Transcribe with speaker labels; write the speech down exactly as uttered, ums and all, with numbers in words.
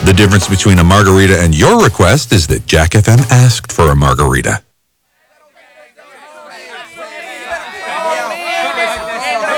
Speaker 1: The difference between a margarita and your request is that Jack F M asked for a margarita.